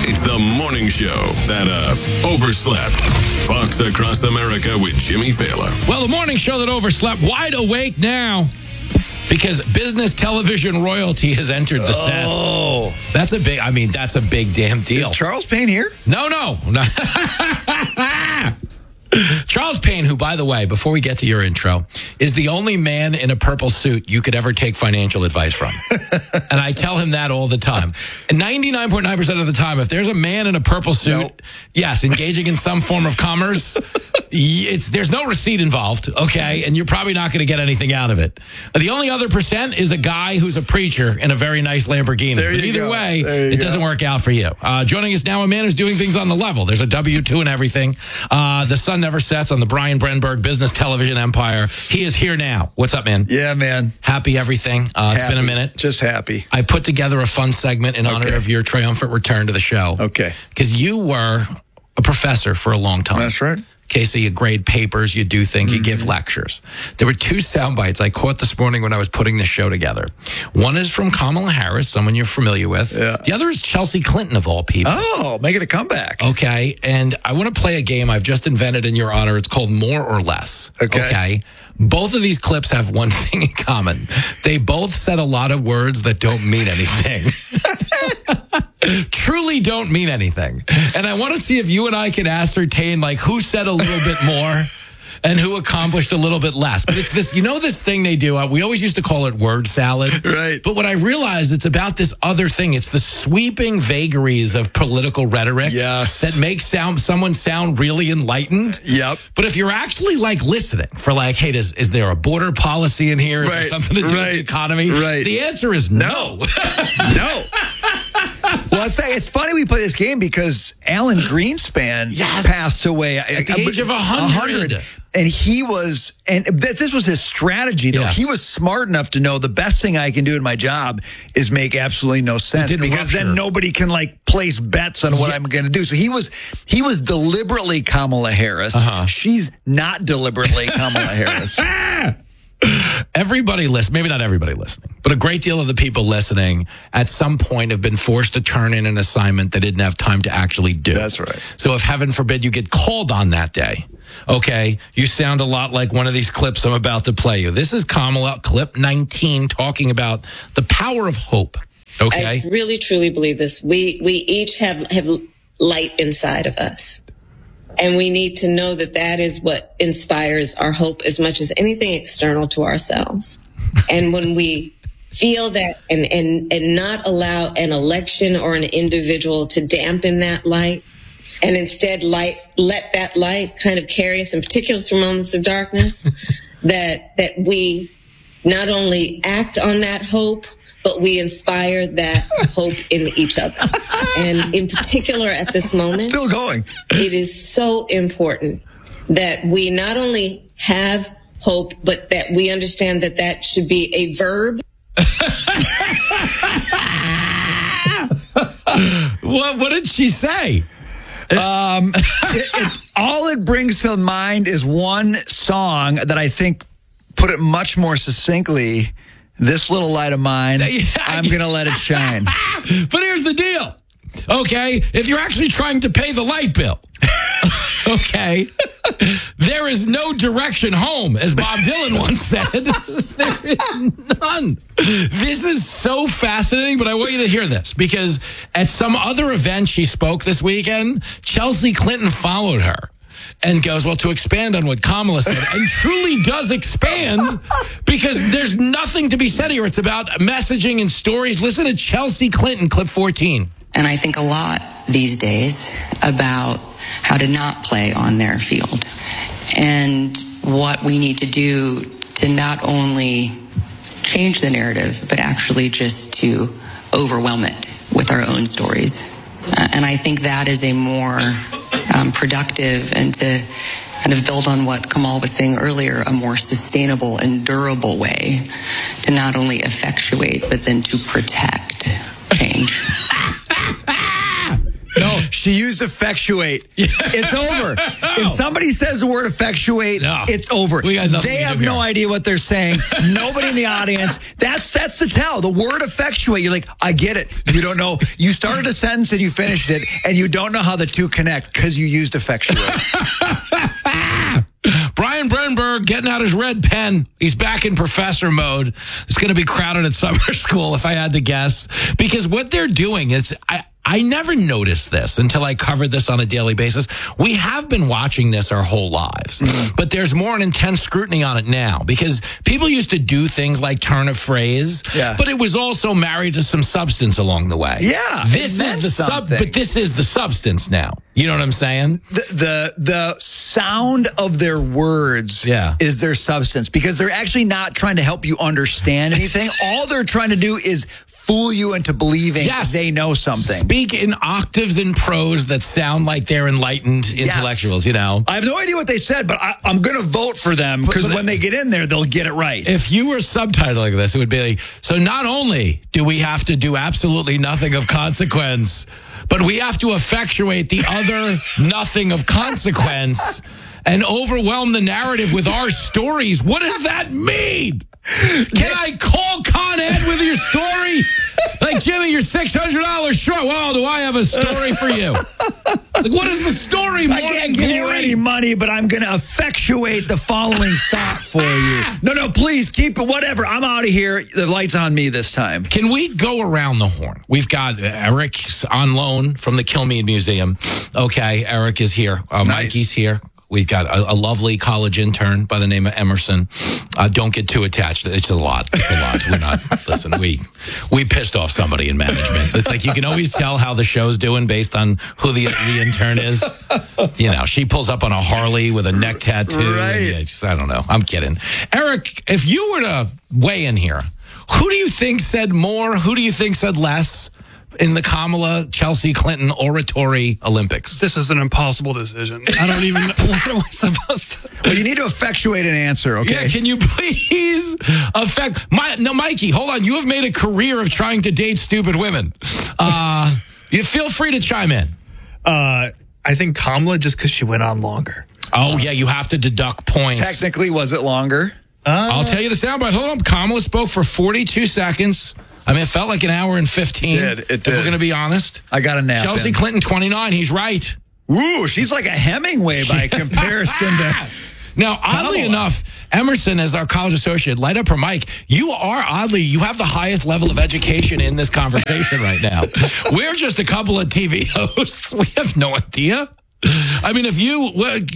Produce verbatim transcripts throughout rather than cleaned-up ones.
It's the morning show that uh, overslept. Fox Across America with Jimmy Fallon. Well, the morning show that overslept, wide awake now because business television royalty has entered the set. Oh. That's a big, I mean, that's a big damn deal. Is Charles Payne here? No, no. no. Charles Payne, who, by the way, before we get to your intro, is the only man in a purple suit you could ever take financial advice from. And I tell him that all the time. And ninety-nine point nine percent of the time, if there's a man in a purple suit, nope. yes, engaging in some form of commerce, it's there's no receipt involved, okay? And you're probably not going to get anything out of it. The only other percent is a guy who's a preacher in a very nice Lamborghini. There but you either go. way, there it go. doesn't work out for you. Uh, joining us now, a man who's doing things on the level. There's a W two and everything. Uh, the sun never sets on the Brian Brenberg business television empire. He is here now. What's up, man? Yeah, man. Happy everything. Uh, it's Happy. been a minute. Just happy. I put together a fun segment in honor Okay. of your triumphant return to the show. Okay. Because you were a professor for a long time. That's right. Okay, so you grade papers, you do things, you give lectures. There were two sound bites I caught this morning when I was putting the show together. One is from Kamala Harris, someone you're familiar with. Yeah. The other is Chelsea Clinton, of all people. Oh, making a comeback. Okay, and I want to play a game I've just invented in your honor. It's called More or Less. Okay. Okay. Both of these clips have one thing in common. They both said a lot of words that don't mean anything. Truly don't mean anything. And I want to see if you and I can ascertain, like, who said a little bit more and who accomplished a little bit less. But it's this, you know, this thing they do. Uh, we always used to call it word salad. Right. But what I realized, it's about this other thing. It's the sweeping vagaries of political rhetoric Yes. that makes sound someone sound really enlightened. Yep. But if you're actually like listening for like, hey, does, is there a border policy in here? Is there Right. something to do with Right. the economy? Right. The answer is no. No. Well, it's, it's funny we play this game because Alan Greenspan Yes. passed away At the age of one hundred. And he was, and th- this was his strategy, though. Yeah. He was smart enough to know the best thing I can do in my job is make absolutely no sense did because rupture. then nobody can like place bets on what Yeah. I'm going to do. So he was, he was deliberately Kamala Harris. Uh-huh. She's not deliberately Kamala Harris. Everybody listen, maybe not everybody listening, but a great deal of the people listening at some point have been forced to turn in an assignment they didn't have time to actually do. That's right. So if heaven forbid you get called on that day, okay, you sound a lot like one of these clips I'm about to play you. This is Kamala, clip nineteen, talking about the power of hope. Okay. I really, truly believe this. We we each have have light inside of us. And we need to know that that is what inspires our hope as much as anything external to ourselves. And when we feel that and, and, and not allow an election or an individual to dampen that light, and instead light, let that light kind of carry us, in particular through moments of darkness, that that we not only act on that hope, but we inspire that hope in each other. And in particular at this moment, Still going. it is so important that we not only have hope, but that we understand that that should be a verb. What, what did she say? Um, it, it, all it brings to mind is one song that I think put it much more succinctly. This little light of mine, I'm going to let it shine. But here's the deal. Okay, if you're actually trying to pay the light bill, okay, there is no direction home, as Bob Dylan once said. There is none. This is so fascinating, but I want you to hear this, because at some other event she spoke this weekend, Chelsea Clinton followed her and goes, well, to expand on what Kamala said, and truly does expand, because there's nothing to be said here. It's about messaging and stories. Listen to Chelsea Clinton, clip fourteen. And I think a lot these days about how to not play on their field and what we need to do to not only change the narrative, but actually just to overwhelm it with our own stories. Uh, and I think that is a more um, productive and to kind of build on what Kamal was saying earlier, a more sustainable and durable way to not only effectuate, but then to protect change. No, she She used effectuate. It's over. If somebody says the word effectuate, No. it's over. We got nothing They to have do no here. idea what they're saying. Nobody in the audience. That's that's the tell. The word effectuate. You're like, I get it. You don't know. You started a sentence and you finished it, and you don't know how the two connect because you used effectuate. Brian Brenberg getting out his red pen. He's back in professor mode. It's going to be crowded at summer school, if I had to guess, because what they're doing, it's I. I never noticed this until I covered this on a daily basis. We have been watching this our whole lives, mm-hmm. but there's more an intense scrutiny on it now because people used to do things like turn a phrase, yeah. but it was also married to some substance along the way. Yeah, this is the sub, but this is the substance now. You know what I'm saying? The the, the sound of their words yeah. is their substance because they're actually not trying to help you understand anything. All they're trying to do is fool you into believing yes. they know something. Speak in octaves and prose that sound like they're enlightened yes. intellectuals, you know. I have no idea what they said, but I, I'm going to vote for them because when they get in there, they'll get it right. If you were subtitling this, it would be like, so not only do we have to do absolutely nothing of consequence, but we have to effectuate the other nothing of consequence and overwhelm the narrative with our stories. What does that mean? Can I call Con Ed with your story? Like, Jimmy, you're six hundred dollars short. Well, do I have a story for you? Like, what is the story? I can't give you any money, but I'm going to effectuate the following thought for you. No, no, please keep it. Whatever. I'm out of here. The light's on me this time. Can we go around the horn? We've got Eric on loan from the Kilmeade Museum. Okay, Eric is here. Uh, nice. Mikey's here. We've got a, a lovely college intern by the name of Emerson. Uh, don't get too attached. It's a lot. It's a lot. We're not, listen, we we pissed off somebody in management. It's like you can always tell how the show's doing based on who the, the intern is. You know, she pulls up on a Harley with a neck tattoo. Right. It's, I don't know. I'm kidding. Eric, if you were to weigh in here, who do you think said more? Who do you think said less in the Kamala Chelsea Clinton oratory Olympics? This is an impossible decision. I don't even know. What am I supposed to? Well, you need to effectuate an answer, okay? Yeah, can you please affect my no, Mikey, hold on. You have made a career of trying to date stupid women. Uh, you feel free to chime in. Uh, I think Kamala, just because she went on longer. Oh, yeah, you have to deduct points. Technically, was it longer? Uh, I'll tell you the soundbite. Hold on. Kamala spoke for forty-two seconds. I mean, it felt like an hour and fifteen. It did, it if did. we're going to be honest. I got a nap Chelsea in. Clinton, twenty-nine. He's right. Ooh, she's like a Hemingway by comparison to... Now, oddly Kamala. enough, Emerson, as our college associate, light up her mic. You are, oddly, you have the highest level of education in this conversation right now. We're just a couple of T V hosts. We have no idea. I mean, if you,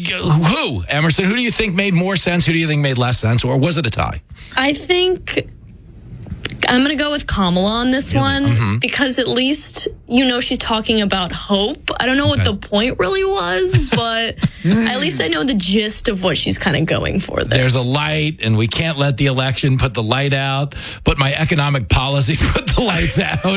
who, Emerson, who do you think made more sense? Who do you think made less sense? Or was it a tie? I think I'm going to go with Kamala on this Really? one Mm-hmm. because at least, you know, she's talking about hope. I don't know what Okay. the point really was, but at least I know the gist of what she's kind of going for there. There's a light, and we can't let the election put the light out, but my economic policies put the lights out.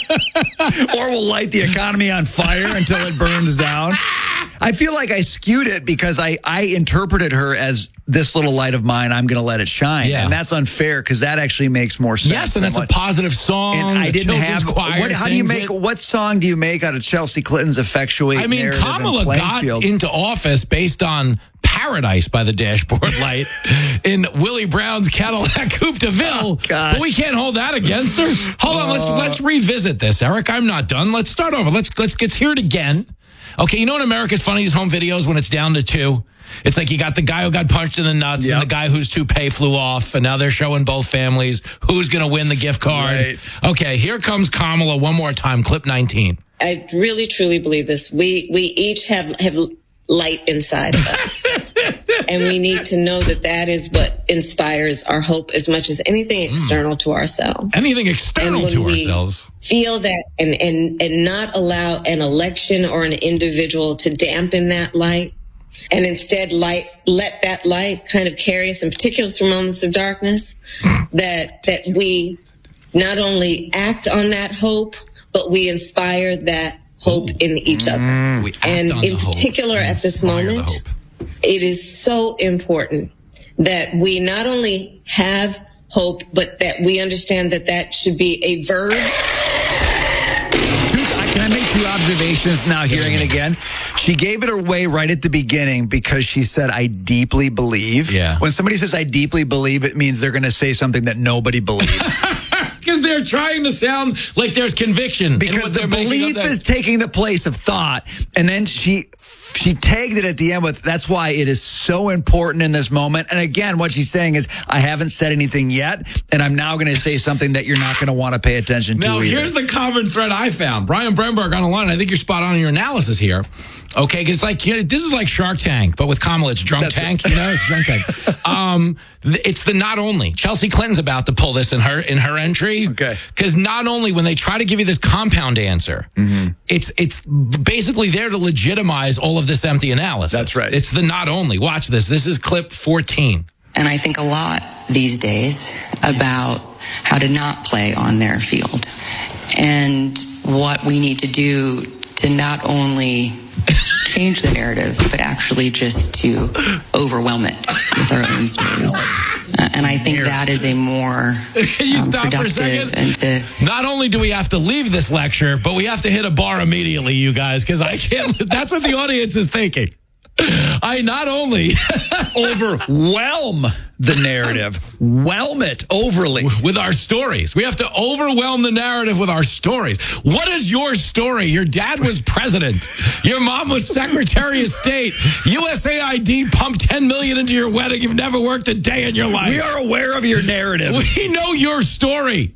Or we'll light the economy on fire until it burns down. I feel like I skewed it because I, I interpreted her as this little light of mine, I'm going to let it shine. Yeah. And that's unfair because that actually makes more sense. Yes, and than that's a what- positive song. And I The didn't children's have. choir What, how do you sings make? it. What song do you make out of Chelsea Clinton's effectuate? I mean, narrative and Kamala playing got field? into office based on Paradise by the Dashboard Light in Willie Brown's Cadillac Coupe de Ville. Oh, gosh. But we can't hold that against her. Hold on, let's let's revisit this, Eric. I'm not done. Let's start over. Let's let's get hear it again. Okay, you know in America's Funniest Home Videos when it's down to two? It's like you got the guy who got punched in the nuts Yep. and the guy whose toupee flew off, and now they're showing both families who's going to win the gift card. Right. Okay, here comes Kamala one more time, clip nineteen. I really truly believe this. We we each have have light inside of us, and we need to know that that is what inspires our hope as much as anything external to ourselves. Anything external And when to we ourselves. Feel that and and and not allow an election or an individual to dampen that light, and instead light let that light kind of carry us in particular through moments of darkness. that that we not only act on that hope, but we inspire that hope in each other. We act And on in the hope particular, and at this inspire the moment, hope. it is so important that we not only have hope, but that we understand that that should be a verb. Two, can I make two observations now hearing it again. She gave it away right at the beginning because she said, I deeply believe. Yeah. When somebody says, I deeply believe, it means they're going to say something that nobody believes. Because they're trying to sound like there's conviction. Because the belief is taking the place of thought. And then she she tagged it at the end with, that's why it is so important in this moment. And again, what she's saying is, I haven't said anything yet, and I'm now going to say something that you're not going to want to pay attention to Now, either. here's the common thread I found. Brian Bremberg on the line. I think you're spot on in your analysis here. Okay, because it's like, you know, this is like Shark Tank, but with Kamala, it's Drunk That's Tank. right. You know, it's Drunk Tank. Um, th- it's the not only. Chelsea Clinton's about to pull this in her in her entry. Okay. Because not only when they try to give you this compound answer, mm-hmm. it's it's basically there to legitimize all of this empty analysis. That's right. It's the not only. Watch this. This is clip fourteen. And I think a lot these days about how to not play on their field and what we need to do to not only change the narrative, but actually just to overwhelm it with our own stories. Uh, and I think that is a more Can you um, stop for a productive second? and to Not only do we have to leave this lecture, but we have to hit a bar immediately, you guys, because I can't. That's what the audience is thinking. I not only overwhelm the narrative, whelm it overly with our stories. We have to overwhelm the narrative with our stories. What is your story? Your dad was president. Your mom was Secretary of State. U S A I D pumped ten million dollars into your wedding. You've never worked a day in your life. We are aware of your narrative. We know your story.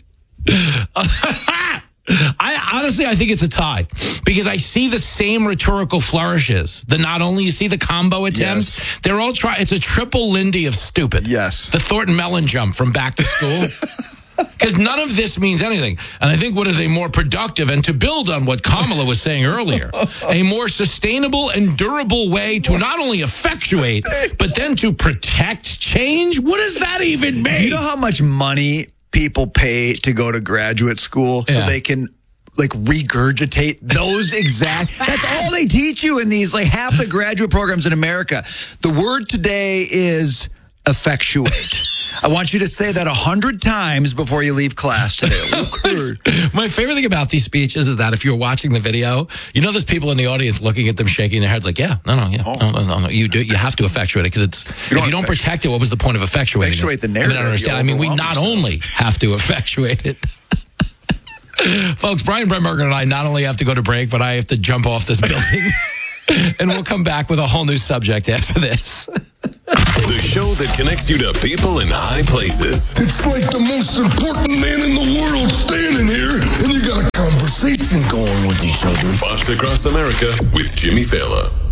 I honestly, I think it's a tie because I see the same rhetorical flourishes. The not only you see the combo attempts, yes. They're all try. It's a triple Lindy of stupid. Yes, the Thornton Mellon jump from Back to School. Because none of this means anything. And I think what is a more productive, and to build on what Kamala was saying earlier, a more sustainable and durable way to not only effectuate, but then to protect change. What does that even mean? Do you know how much money people pay to go to graduate school so yeah. they can like regurgitate those exact that's all they teach you in these like half the graduate programs in America. The word today is effectuate. I want you to say that a hundred times before you leave class today. My favorite thing about these speeches is that if you're watching the video, you know, there's people in the audience looking at them, shaking their heads like, yeah, no, no, yeah, oh. no, no, no, you do, you have to effectuate it because it's, you if you don't protect it, what was the point of effectuating effectuate it? the narrative. I, mean, I don't understand. I mean, we not yourself. only have to effectuate it. Folks, Brian Bremberger and I not only have to go to break, but I have to jump off this building. And we'll come back with a whole new subject after this. The show that connects you to people in high places. It's like the most important man in the world standing here, and you got a conversation going with each other. Fox Across America with Jimmy Fallon.